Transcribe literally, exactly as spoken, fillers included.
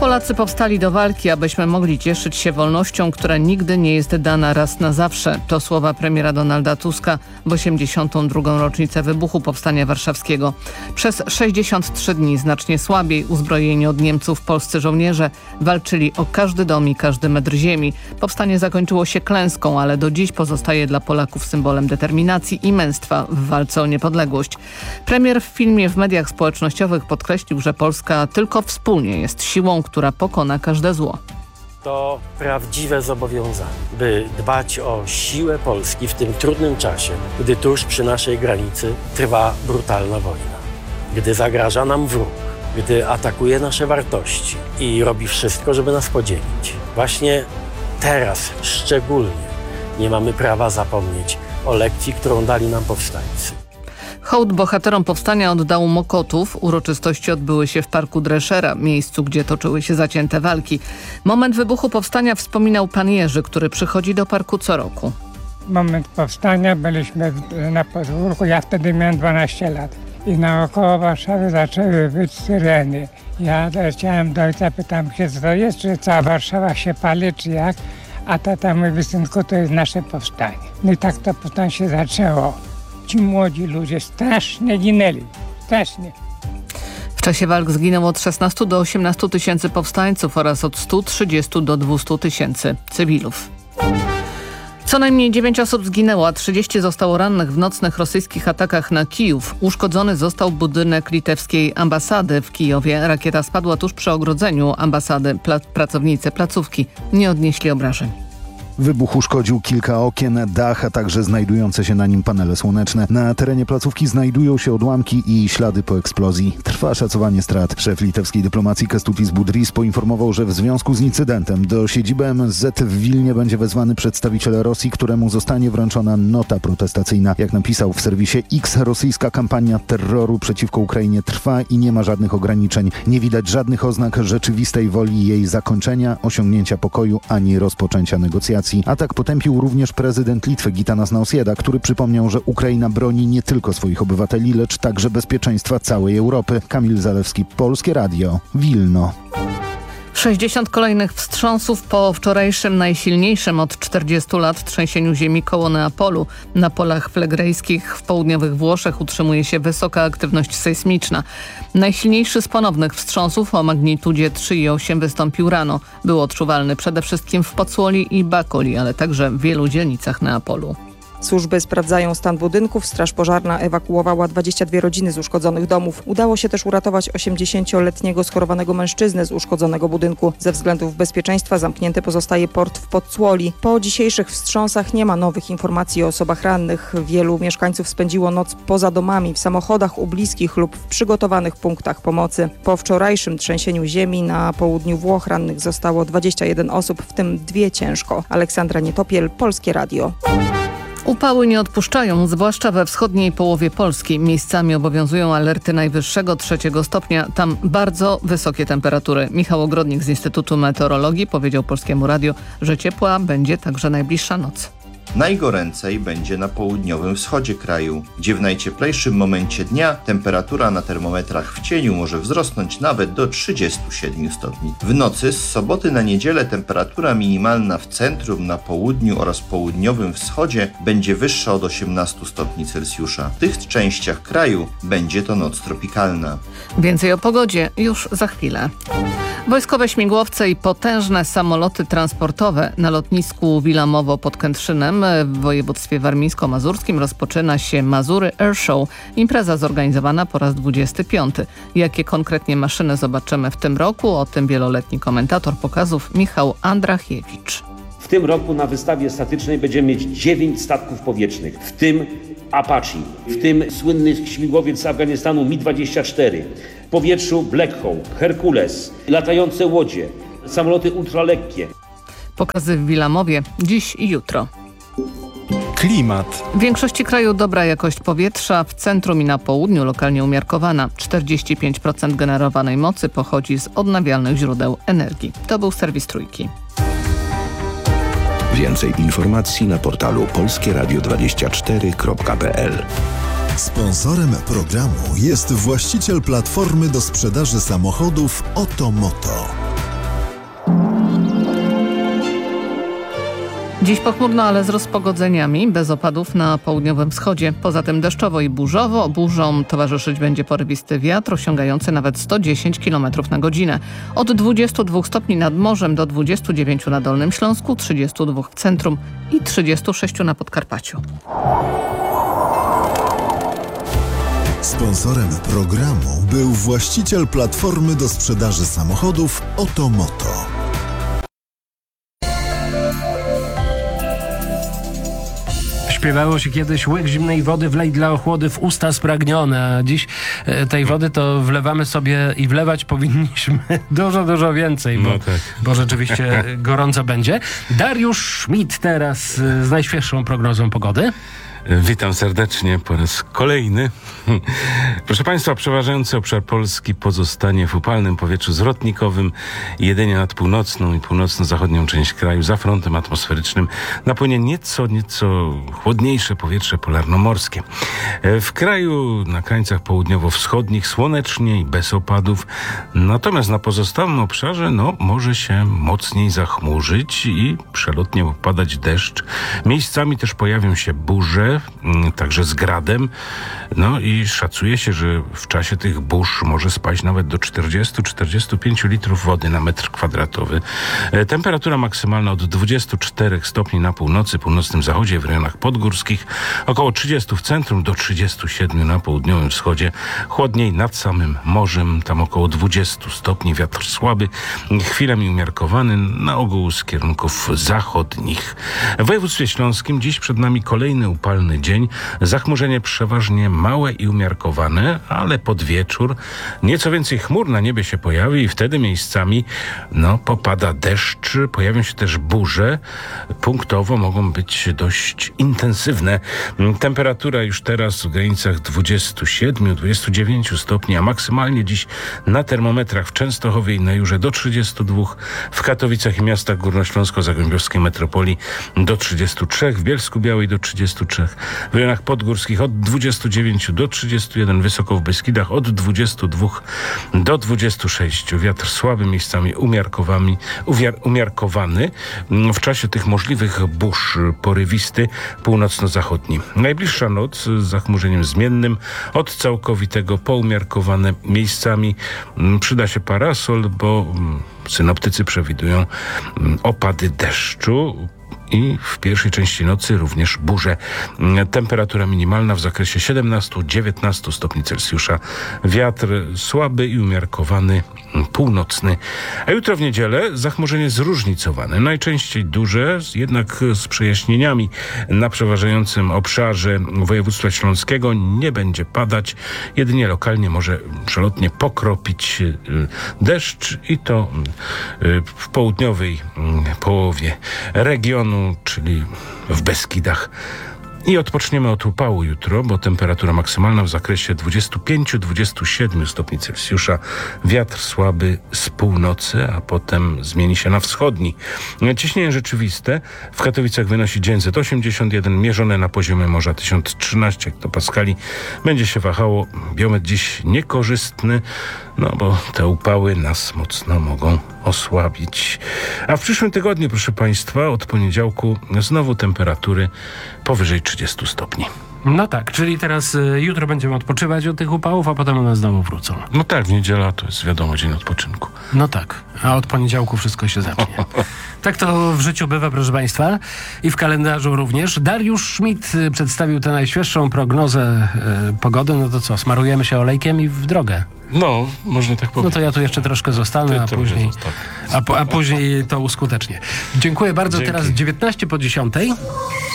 Polacy powstali do walki, abyśmy mogli cieszyć się wolnością, która nigdy nie jest dana raz na zawsze. To słowa premiera Donalda Tuska w osiemdziesiątą drugą rocznicę wybuchu Powstania Warszawskiego. Przez sześćdziesiąt trzy dni znacznie słabiej uzbrojeni od Niemców polscy żołnierze walczyli o każdy dom i każdy metr ziemi. Powstanie zakończyło się klęską, ale do dziś pozostaje dla Polaków symbolem determinacji i męstwa w walce o niepodległość. Premier w filmie w mediach społecznościowych podkreślił, że Polska tylko wspólnie jest siłą, która pokona każde zło. To prawdziwe zobowiązanie, by dbać o siłę Polski w tym trudnym czasie, gdy tuż przy naszej granicy trwa brutalna wojna, gdy zagraża nam wróg, gdy atakuje nasze wartości i robi wszystko, żeby nas podzielić. Właśnie teraz szczególnie nie mamy prawa zapomnieć o lekcji, którą dali nam powstańcy. Hołd bohaterom powstania oddał Mokotów. Uroczystości odbyły się w Parku Dreszera, miejscu, gdzie toczyły się zacięte walki. Moment wybuchu powstania wspominał pan Jerzy, który przychodzi do parku co roku. Moment powstania, byliśmy na podwórku, ja wtedy miałem dwanaście lat. I naokoło Warszawy zaczęły być syreny. Ja leciałem do ojca, pytam się, co to jest, czy cała Warszawa się pali, czy jak? A tata mówi, synku, to jest nasze powstanie. No i tak to powstanie się zaczęło. Ci młodzi ludzie strasznie ginęli, strasznie. W czasie walk zginęło od szesnastu do osiemnastu tysięcy powstańców oraz od stu trzydziestu do dwustu tysięcy cywilów. Co najmniej dziewięć osób zginęło, a trzydzieści zostało rannych w nocnych rosyjskich atakach na Kijów. Uszkodzony został budynek litewskiej ambasady w Kijowie. Rakieta spadła tuż przy ogrodzeniu ambasady. Pla- pracownicy placówki nie odnieśli obrażeń. Wybuch uszkodził kilka okien, dach, a także znajdujące się na nim panele słoneczne. Na terenie placówki znajdują się odłamki i ślady po eksplozji. Trwa szacowanie strat. Szef litewskiej dyplomacji Kęstutis Budrys poinformował, że w związku z incydentem do siedziby M S Z w Wilnie będzie wezwany przedstawiciel Rosji, któremu zostanie wręczona nota protestacyjna. Jak napisał w serwisie X, rosyjska kampania terroru przeciwko Ukrainie trwa i nie ma żadnych ograniczeń. Nie widać żadnych oznak rzeczywistej woli jej zakończenia, osiągnięcia pokoju ani rozpoczęcia negocjacji. Atak potępił również prezydent Litwy Gitanas Nausėda, który przypomniał, że Ukraina broni nie tylko swoich obywateli, lecz także bezpieczeństwa całej Europy. Kamil Zalewski, Polskie Radio, Wilno. sześćdziesiąt kolejnych wstrząsów po wczorajszym najsilniejszym od czterdziestu lat trzęsieniu ziemi koło Neapolu. Na polach flegrejskich w południowych Włoszech utrzymuje się wysoka aktywność sejsmiczna. Najsilniejszy z ponownych wstrząsów o magnitudzie trzy i osiem wystąpił rano. Był odczuwalny przede wszystkim w Pozzuoli i Bacoli, ale także w wielu dzielnicach Neapolu. Służby sprawdzają stan budynków. Straż pożarna ewakuowała dwadzieścia dwie rodziny z uszkodzonych domów. Udało się też uratować osiemdziesięcioletniego schorowanego mężczyznę z uszkodzonego budynku. Ze względów bezpieczeństwa zamknięty pozostaje port w Pozzuoli. Po dzisiejszych wstrząsach nie ma nowych informacji o osobach rannych. Wielu mieszkańców spędziło noc poza domami, w samochodach u bliskich lub w przygotowanych punktach pomocy. Po wczorajszym trzęsieniu ziemi na południu Włoch rannych zostało dwadzieścia jeden osób, w tym dwie ciężko. Aleksandra Nietopiel, Polskie Radio. Upały nie odpuszczają, zwłaszcza we wschodniej połowie Polski. Miejscami obowiązują alerty najwyższego trzeciego stopnia. Tam bardzo wysokie temperatury. Michał Ogrodnik z Instytutu Meteorologii powiedział Polskiemu Radio, że ciepła będzie także najbliższa noc. Najgoręcej będzie na południowym wschodzie kraju, gdzie w najcieplejszym momencie dnia temperatura na termometrach w cieniu może wzrosnąć nawet do trzydziestu siedmiu stopni. W nocy z soboty na niedzielę temperatura minimalna w centrum, na południu oraz południowym wschodzie będzie wyższa od osiemnastu stopni Celsjusza. W tych częściach kraju będzie to noc tropikalna. Więcej o pogodzie już za chwilę. Wojskowe śmigłowce i potężne samoloty transportowe na lotnisku Wilamowo pod Kętrzynem w województwie warmińsko-mazurskim rozpoczyna się Mazury Air Show. Impreza zorganizowana po raz dwudziesty piąty. Jakie konkretnie maszyny zobaczymy w tym roku? O tym wieloletni komentator pokazów Michał Andrachiewicz. W tym roku na wystawie statycznej będziemy mieć dziewięć statków powietrznych, w tym Apache, w tym słynny śmigłowiec z Afganistanu Mi dwadzieścia cztery, w powietrzu Black Hawk, Herkules, latające łodzie, samoloty ultralekkie. Pokazy w Wilamowie dziś i jutro. Klimat. W większości kraju dobra jakość powietrza, w centrum i na południu lokalnie umiarkowana. czterdzieści pięć procent generowanej mocy pochodzi z odnawialnych źródeł energii. To był serwis Trójki. Więcej informacji na portalu polskie radio dwadzieścia cztery kropka p l. Sponsorem programu jest właściciel platformy do sprzedaży samochodów Otomoto. Dziś pochmurno, ale z rozpogodzeniami, bez opadów na południowym wschodzie. Poza tym deszczowo i burzowo. Burzom towarzyszyć będzie porywisty wiatr osiągający nawet sto dziesięć kilometrów na godzinę. Od dwudziestu dwóch stopni nad morzem do dwudziestu dziewięciu na Dolnym Śląsku, trzydziestu dwóch w centrum i trzydziestu sześciu na Podkarpaciu. Sponsorem programu był właściciel platformy do sprzedaży samochodów Otomoto. Śpiewało się kiedyś: łyk zimnej wody wlej dla ochłody w usta spragnione, a dziś e, tej wody to wlewamy sobie i wlewać powinniśmy dużo, dużo więcej, bo, no tak. bo rzeczywiście gorąco będzie. Dariusz Schmidt teraz e, z najświeższą prognozą pogody. Witam serdecznie po raz kolejny. Proszę Państwa, przeważający obszar Polski pozostanie w upalnym powietrzu zwrotnikowym. Jedynie nad północną i północno-zachodnią część kraju za frontem atmosferycznym napłynie nieco, nieco chłodniejsze powietrze polarnomorskie. W kraju na krańcach południowo-wschodnich słonecznie i bez opadów. Natomiast na pozostałym obszarze no, może się mocniej zachmurzyć i przelotnie opadać deszcz. Miejscami też pojawią się burze, także z gradem. No i szacuje się, że w czasie tych burz może spaść nawet do czterdziestu do czterdziestu pięciu litrów wody na metr kwadratowy. Temperatura maksymalna od dwudziestu czterech stopni na północy, północnym zachodzie, w rejonach podgórskich, około trzydziestu w centrum do trzydziestu siedmiu na południowym wschodzie. Chłodniej nad samym morzem, tam około dwudziestu stopni, wiatr słaby, chwilami umiarkowany, na ogół z kierunków zachodnich. W województwie śląskim dziś przed nami kolejny upalny dzień. Zachmurzenie przeważnie małe i umiarkowane, ale pod wieczór nieco więcej chmur na niebie się pojawi i wtedy miejscami no, popada deszcz, pojawią się też burze. Punktowo mogą być dość intensywne. Temperatura już teraz w granicach dwudziestu siedmiu do dwudziestu dziewięciu stopni, a maksymalnie dziś na termometrach w Częstochowie i na Jurze do trzydziestu dwóch, w Katowicach i miastach górnośląsko-zagłębiowskiej metropolii do trzydziestu trzech, w Bielsku-Białej do trzydziestu trzech, w rejonach podgórskich od dwudziestu dziewięciu do trzydziestu jeden, wysoko w Beskidach od dwudziestu dwóch do dwudziestu sześciu. Wiatr słaby, miejscami umiarkowany, uwiar, umiarkowany. W czasie tych możliwych burz porywisty północno-zachodni. Najbliższa noc z zachmurzeniem zmiennym, od całkowitego po umiarkowane. Miejscami przyda się parasol, bo synoptycy przewidują opady deszczu. I w pierwszej części nocy również burze. Temperatura minimalna w zakresie siedemnastu do dziewiętnastu stopni Celsjusza. Wiatr słaby i umiarkowany, północny. A jutro w niedzielę zachmurzenie zróżnicowane. Najczęściej duże, jednak z przejaśnieniami. Na przeważającym obszarze województwa śląskiego nie będzie padać. Jedynie lokalnie może przelotnie pokropić deszcz i to w południowej połowie regionu, czyli w Beskidach. I odpoczniemy od upału jutro, bo temperatura maksymalna w zakresie dwudziestu pięciu do dwudziestu siedmiu stopni Celsjusza. Wiatr słaby z północy, a potem zmieni się na wschodni. Ciśnienie rzeczywiste w Katowicach wynosi dziewięćset osiemdziesiąt jeden, mierzone na poziomie morza tysiąc trzynaście hektopaskali. Będzie się wahało. Biometr dziś niekorzystny, no bo te upały nas mocno mogą osłabić. A w przyszłym tygodniu, proszę Państwa, od poniedziałku znowu temperatury powyżej trzydziestu stopni. No tak, czyli teraz y, jutro będziemy odpoczywać od tych upałów, a potem one znowu wrócą. No tak, w niedziela to jest wiadomo dzień odpoczynku. No tak, a od poniedziałku wszystko się zacznie. Tak to w życiu bywa, proszę Państwa, i w kalendarzu również. Dariusz Schmidt przedstawił tę najświeższą prognozę y, pogody. No to co, smarujemy się olejkiem i w drogę. No, można tak powiedzieć. No to ja tu jeszcze troszkę zostanę, a później, a, a później to uskutecznię. Dziękuję bardzo. Dzięki. Teraz dziewiętnaście po dziesiątej.